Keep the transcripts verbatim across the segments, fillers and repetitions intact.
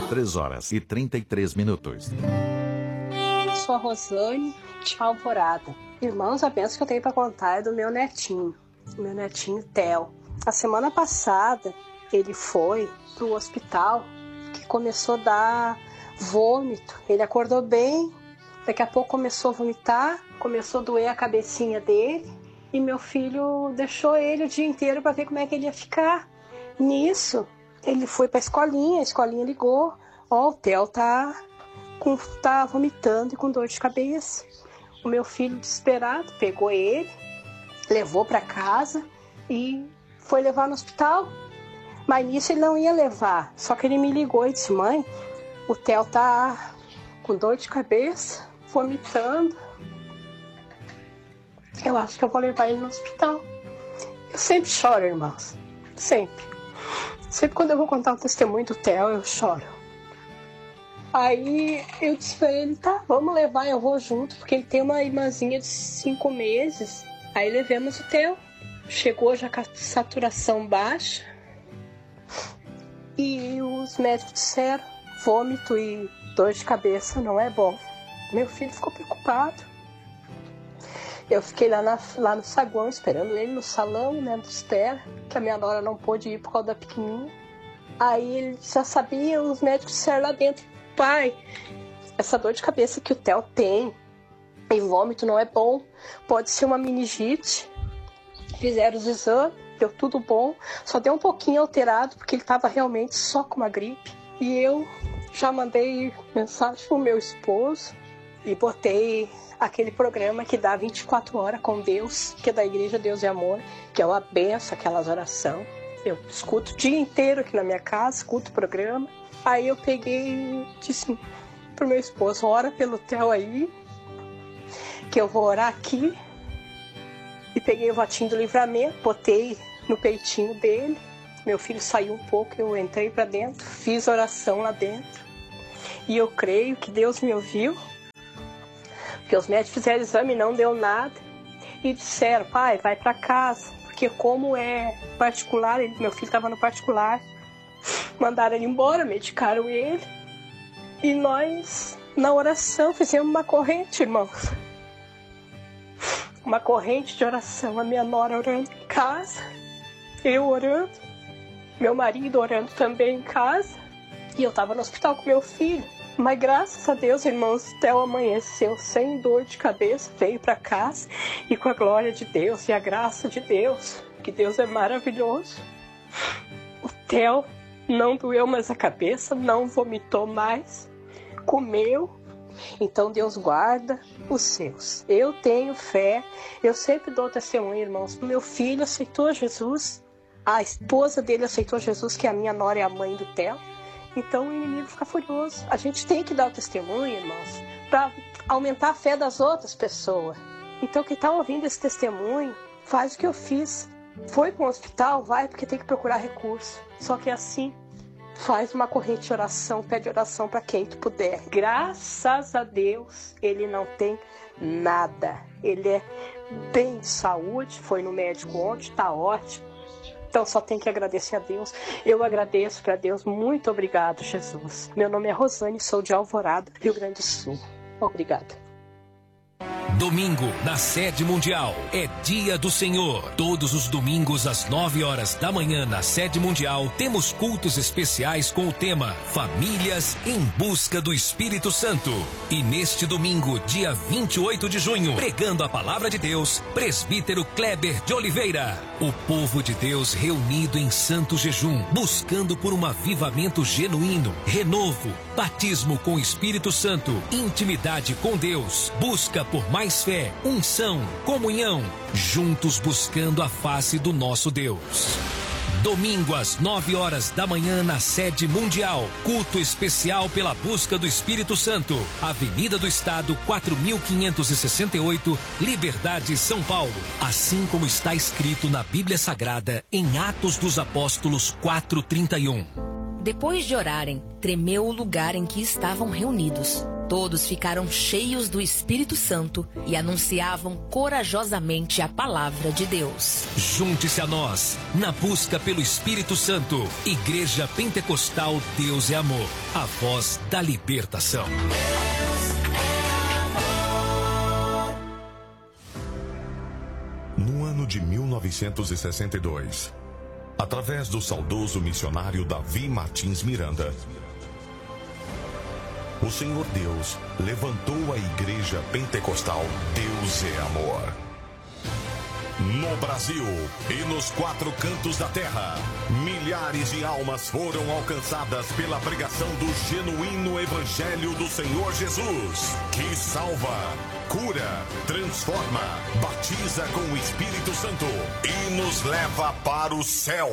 três horas e trinta e três minutos. Sou a Rosane de Alvorada. Irmãos, a bênção que eu tenho para contar é do meu netinho, o meu netinho Theo. A semana passada, ele foi pro hospital, que começou a dar vômito. Ele acordou bem, daqui a pouco começou a vomitar, começou a doer a cabecinha dele, e meu filho deixou ele o dia inteiro para ver como é que ele ia ficar. Nisso, ele foi para a escolinha, a escolinha ligou, ó, o Theo tá, com, tá vomitando e com dor de cabeça. O meu filho, desesperado, pegou ele, levou para casa e foi levar no hospital. Mas nisso ele não ia levar, só que ele me ligou e disse: mãe, o Theo tá com dor de cabeça, vomitando. Eu acho que eu vou levar ele no hospital. Eu sempre choro, irmãos, sempre. Sempre quando eu vou contar o testemunho do Theo, eu choro. Aí eu disse pra ele: tá, vamos levar, eu vou junto, porque ele tem uma irmãzinha de cinco meses. Aí levamos o Theo. Chegou já com a saturação baixa. E os médicos disseram: vômito e dor de cabeça não é bom. Meu filho ficou preocupado. Eu fiquei lá, na, lá no saguão esperando ele no salão, né, de espera, que a minha nora não pôde ir por causa da pequenininha. Aí ele já sabia, os médicos disseram lá dentro: pai, essa dor de cabeça que o Theo tem e vômito não é bom, pode ser uma meningite. Fizeram os exames, deu tudo bom, só deu um pouquinho alterado porque ele estava realmente só com uma gripe. E eu já mandei mensagem pro meu esposo e botei aquele programa que dá vinte e quatro horas com Deus, que é da Igreja Deus e Amor, que é uma benção, aquelas orações. Eu escuto o dia inteiro aqui na minha casa, escuto o programa. Aí eu peguei e disse pro meu esposo: ora pelo Theo aí, que eu vou orar aqui. E peguei o votinho do livramento, botei no peitinho dele. Meu filho saiu um pouco, eu entrei para dentro, fiz oração lá dentro. E eu creio que Deus me ouviu, porque os médicos fizeram exame e não deu nada. E disseram: pai, vai para casa, porque como é particular, ele, meu filho estava no particular, mandaram ele embora, medicaram ele. E nós, na oração, fizemos uma corrente, irmãos. Uma corrente de oração, a minha nora orando em casa, eu orando, meu marido orando também em casa, e eu estava no hospital com meu filho. Mas graças a Deus, irmãos, o Theo amanheceu sem dor de cabeça, veio para casa, e com a glória de Deus e a graça de Deus, que Deus é maravilhoso, o Theo não doeu mais a cabeça, não vomitou mais, comeu. Então Deus guarda os seus. Eu tenho fé, eu sempre dou testemunho, irmãos. Meu filho aceitou Jesus, a esposa dele aceitou Jesus, que a minha nora é a mãe do Theo. Então o inimigo fica furioso. A gente tem que dar o testemunho, irmãos, para aumentar a fé das outras pessoas. Então quem está ouvindo esse testemunho, faz o que eu fiz. Foi para um hospital? Vai, porque tem que procurar recurso. Só que é assim. Faz uma corrente de oração, pede oração para quem tu puder. Graças a Deus, ele não tem nada. Ele é bem de saúde, foi no médico ontem, está ótimo. Então só tem que agradecer a Deus. Eu agradeço para Deus. Muito obrigado, Jesus. Meu nome é Rosane, sou de Alvorada, Rio Grande do Sul. Obrigada. Domingo, na Sede Mundial, é Dia do Senhor. Todos os domingos, às nove horas da manhã, na Sede Mundial, temos cultos especiais com o tema Famílias em Busca do Espírito Santo. E neste domingo, dia vinte e oito de junho, pregando a Palavra de Deus, presbítero Kleber de Oliveira. O povo de Deus reunido em santo jejum, buscando por um avivamento genuíno, renovo, batismo com o Espírito Santo, intimidade com Deus, busca por mais fé, unção, comunhão, juntos buscando a face do nosso Deus. Domingo às nove horas da manhã na Sede Mundial, culto especial pela busca do Espírito Santo, Avenida do Estado quatro mil quinhentos e sessenta e oito, Liberdade, São Paulo, assim como está escrito na Bíblia Sagrada em Atos dos Apóstolos quatro, trinta e um. Depois de orarem, tremeu o lugar em que estavam reunidos. Todos ficaram cheios do Espírito Santo e anunciavam corajosamente a palavra de Deus. Junte-se a nós na busca pelo Espírito Santo. Igreja Pentecostal Deus é Amor, a voz da libertação. No ano de mil novecentos e sessenta e dois, através do saudoso missionário Davi Martins Miranda, o Senhor Deus levantou a Igreja Pentecostal Deus é Amor. No Brasil e nos quatro cantos da terra, milhares de almas foram alcançadas pela pregação do genuíno Evangelho do Senhor Jesus, que salva, cura, transforma, batiza com o Espírito Santo e nos leva para o céu.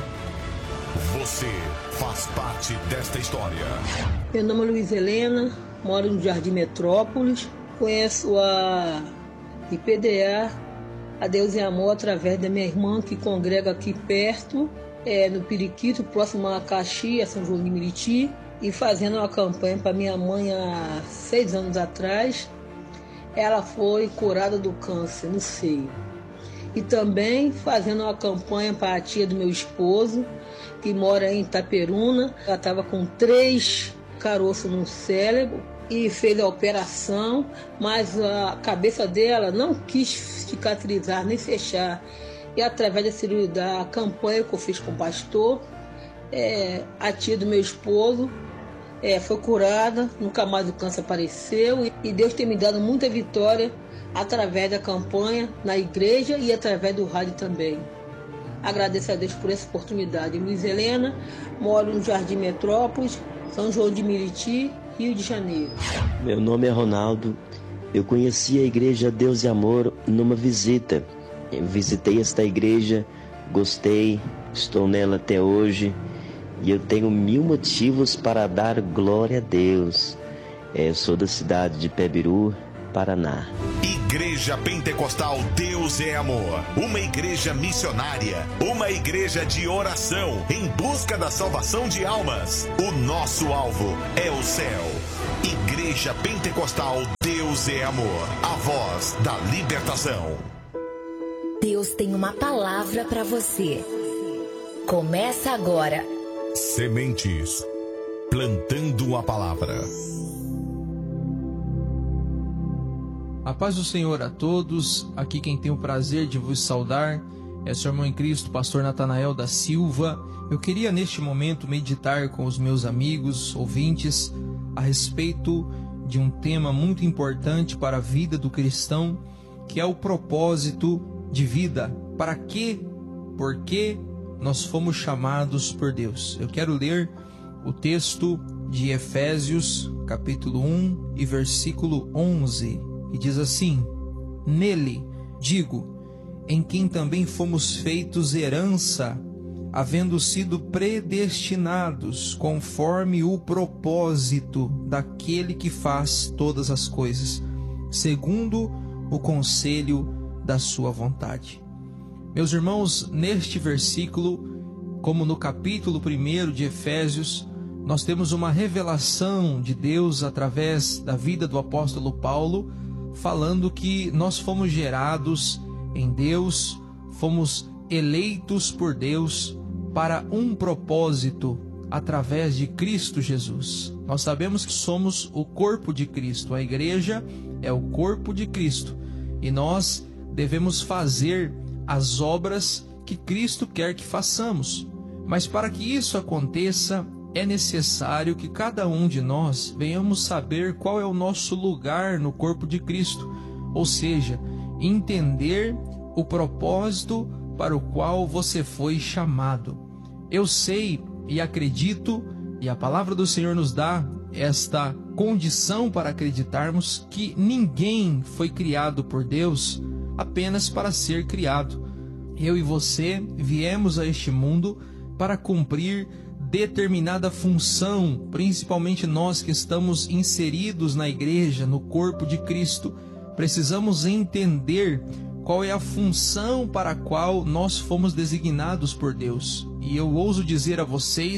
Você faz parte desta história. Meu nome é Luiz Helena, moro no Jardim Metrópolis, conheço a I P D A, a Deus é Amor, através da minha irmã que congrega aqui perto, é, no Periquito, próximo a Caxias, São João de Meriti, e fazendo uma campanha para minha mãe há seis anos atrás. Ela foi curada do câncer no seio. E também fazendo uma campanha para a tia do meu esposo, que mora em Itaperuna. Ela estava com três caroços no cérebro e fez a operação, mas a cabeça dela não quis cicatrizar nem fechar. E através da cirurgia, da campanha que eu fiz com o pastor, é, a tia do meu esposo é, foi curada, nunca mais o câncer apareceu. E, e Deus tem me dado muita vitória através da campanha na igreja e através do rádio também. Agradeço a Deus por essa oportunidade. Luiz Helena, moro no Jardim Metrópolis, São João de Meriti, Rio de Janeiro. Meu nome é Ronaldo. Eu conheci a Igreja Deus e Amor numa visita. Eu visitei esta igreja, gostei, estou nela até hoje e eu tenho mil motivos para dar glória a Deus. Eu sou da cidade de Pebiru, Paraná. Igreja Pentecostal Deus é Amor, uma igreja missionária, uma igreja de oração em busca da salvação de almas. O nosso alvo é o céu. Igreja Pentecostal Deus é Amor, a voz da libertação. Deus tem uma palavra para você. Começa agora. Sementes, plantando a palavra. A paz do Senhor a todos. Aqui quem tem o prazer de vos saudar é seu irmão em Cristo, pastor Natanael da Silva. Eu queria neste momento meditar com os meus amigos, ouvintes, a respeito de um tema muito importante para a vida do cristão, que é o propósito de vida. Para quê? Por que nós fomos chamados por Deus? Eu quero ler o texto de Efésios, capítulo um e versículo onze. E diz assim: nele, digo, em quem também fomos feitos herança, havendo sido predestinados conforme o propósito daquele que faz todas as coisas, segundo o conselho da sua vontade. Meus irmãos, neste versículo, como no capítulo primeiro de Efésios, nós temos uma revelação de Deus através da vida do apóstolo Paulo, falando que nós fomos gerados em Deus, fomos eleitos por Deus para um propósito através de Cristo Jesus. Nós sabemos que somos o corpo de Cristo, a igreja é o corpo de Cristo e nós devemos fazer as obras que Cristo quer que façamos. Mas para que isso aconteça, é necessário que cada um de nós venhamos saber qual é o nosso lugar no corpo de Cristo, ou seja, entender o propósito para o qual você foi chamado. Eu sei e acredito, e a palavra do Senhor nos dá esta condição para acreditarmos que ninguém foi criado por Deus apenas para ser criado. Eu e você viemos a este mundo para cumprir determinada função, principalmente nós que estamos inseridos na igreja, no corpo de Cristo. Precisamos entender qual é a função para a qual nós fomos designados por Deus. E eu ouso dizer a vocês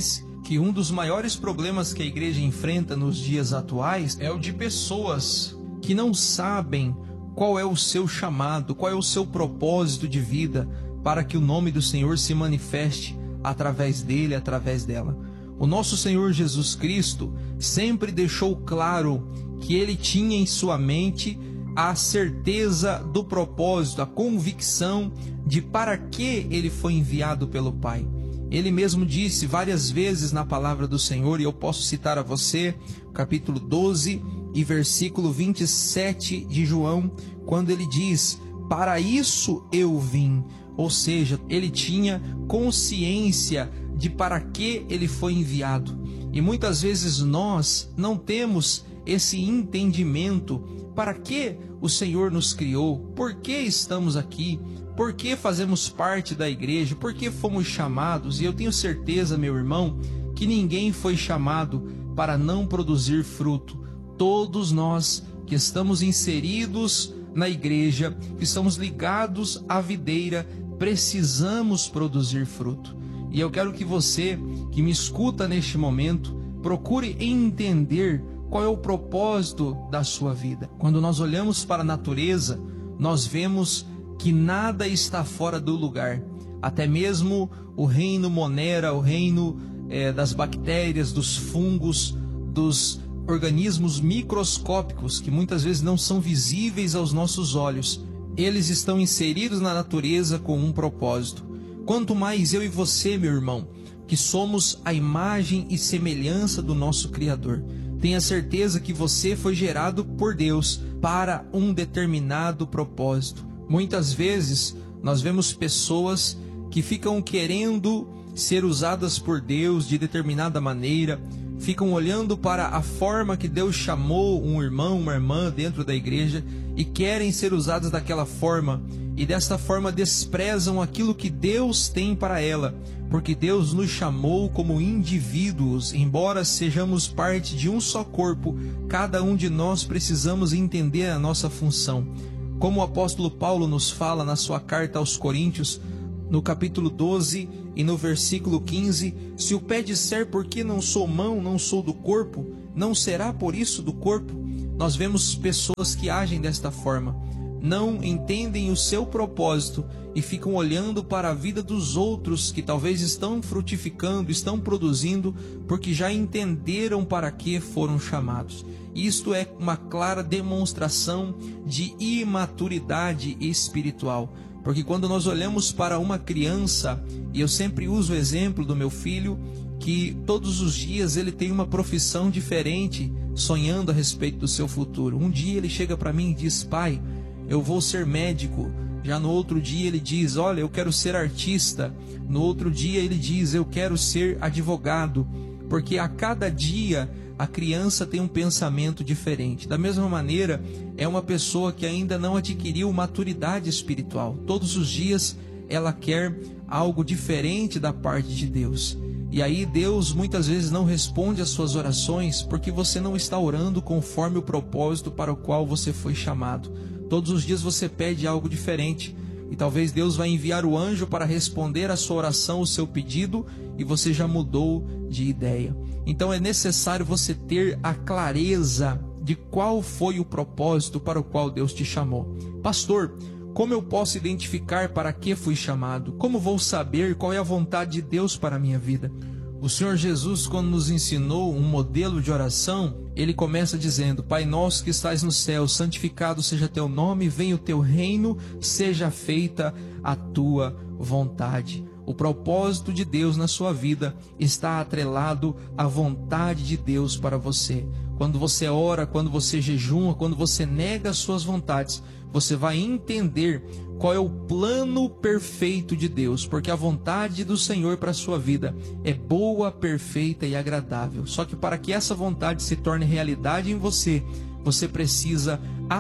que um dos maiores problemas que a igreja enfrenta nos dias atuais é o de pessoas que não sabem qual é o seu chamado, qual é o seu propósito de vida para que o nome do Senhor se manifeste através dele, através dela. O nosso Senhor Jesus Cristo sempre deixou claro que ele tinha em sua mente a certeza do propósito, a convicção de para que ele foi enviado pelo Pai. Ele mesmo disse várias vezes na palavra do Senhor, e eu posso citar a você, capítulo doze e versículo vinte e sete de João, quando ele diz: para isso eu vim. Ou seja, ele tinha consciência de para que ele foi enviado. E muitas vezes nós não temos esse entendimento. Para que o Senhor nos criou? Por que estamos aqui? Por que fazemos parte da igreja? Por que fomos chamados? E eu tenho certeza, meu irmão, que ninguém foi chamado para não produzir fruto. Todos nós que estamos inseridos na igreja, que estamos ligados à videira, precisamos produzir fruto. E eu quero que você, que me escuta neste momento, procure entender qual é o propósito da sua vida. Quando nós olhamos para a natureza, nós vemos que nada está fora do lugar. Até mesmo o reino monera, o reino é, das bactérias, dos fungos, dos organismos microscópicos, que muitas vezes não são visíveis aos nossos olhos, eles estão inseridos na natureza com um propósito. Quanto mais eu e você, meu irmão, que somos a imagem e semelhança do nosso Criador, tenha certeza que você foi gerado por Deus para um determinado propósito. Muitas vezes nós vemos pessoas que ficam querendo ser usadas por Deus de determinada maneira, ficam olhando para a forma que Deus chamou um irmão, uma irmã dentro da igreja e querem ser usadas daquela forma, e desta forma desprezam aquilo que Deus tem para ela, porque Deus nos chamou como indivíduos. Embora sejamos parte de um só corpo, cada um de nós precisamos entender a nossa função. Como o apóstolo Paulo nos fala na sua carta aos Coríntios, no capítulo doze e no versículo quinze, se o pé disser porque não sou mão, não sou do corpo, não será por isso do corpo? Nós vemos pessoas que agem desta forma, não entendem o seu propósito e ficam olhando para a vida dos outros que talvez estão frutificando, estão produzindo, porque já entenderam para que foram chamados. Isto é uma clara demonstração de imaturidade espiritual. Porque quando nós olhamos para uma criança, e eu sempre uso o exemplo do meu filho, que todos os dias ele tem uma profissão diferente, sonhando a respeito do seu futuro. Um dia ele chega para mim e diz: pai, eu vou ser médico. Já no outro dia ele diz: olha, eu quero ser artista. No outro dia ele diz: eu quero ser advogado. Porque a cada dia a criança tem um pensamento diferente. Da mesma maneira, é uma pessoa que ainda não adquiriu maturidade espiritual. Todos os dias ela quer algo diferente da parte de Deus. E aí Deus muitas vezes não responde às suas orações porque você não está orando conforme o propósito para o qual você foi chamado. Todos os dias você pede algo diferente. E talvez Deus vai enviar o anjo para responder a sua oração, o seu pedido, e você já mudou de ideia. Então é necessário você ter a clareza de qual foi o propósito para o qual Deus te chamou. Pastor, como eu posso identificar para que fui chamado? Como vou saber qual é a vontade de Deus para a minha vida? O Senhor Jesus, quando nos ensinou um modelo de oração, ele começa dizendo: Pai nosso que estás no céu, santificado seja teu nome, venha o teu reino, seja feita a tua vontade. O propósito de Deus na sua vida está atrelado à vontade de Deus para você. Quando você ora, quando você jejuma, quando você nega as suas vontades, você vai entender qual é o plano perfeito de Deus, porque a vontade do Senhor para a sua vida é boa, perfeita e agradável. Só que para que essa vontade se torne realidade em você, você precisa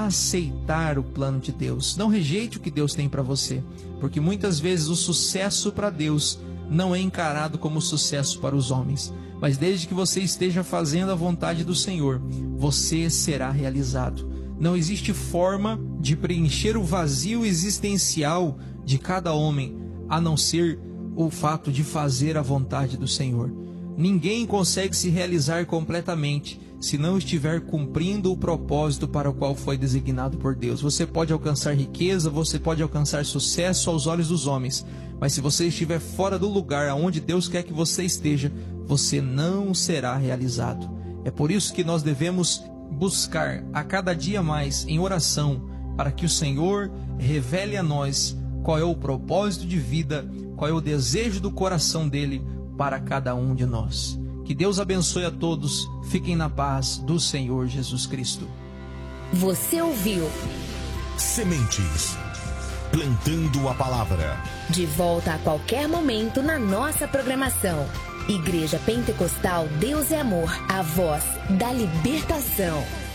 aceitar o plano de Deus. Não rejeite o que Deus tem para você, porque muitas vezes o sucesso para Deus não é encarado como sucesso para os homens. Mas desde que você esteja fazendo a vontade do Senhor, você será realizado. Não existe forma de preencher o vazio existencial de cada homem, a não ser o fato de fazer a vontade do Senhor. Ninguém consegue se realizar completamente se não estiver cumprindo o propósito para o qual foi designado por Deus. Você pode alcançar riqueza, você pode alcançar sucesso aos olhos dos homens, mas se você estiver fora do lugar aonde Deus quer que você esteja, você não será realizado. É por isso que nós devemos buscar a cada dia mais em oração, para que o Senhor revele a nós qual é o propósito de vida, qual é o desejo do coração dele para cada um de nós. Que Deus abençoe a todos. Fiquem na paz do Senhor Jesus Cristo. Você ouviu Sementes, plantando a palavra. De volta a qualquer momento na nossa programação. Igreja Pentecostal Deus é Amor, a voz da libertação.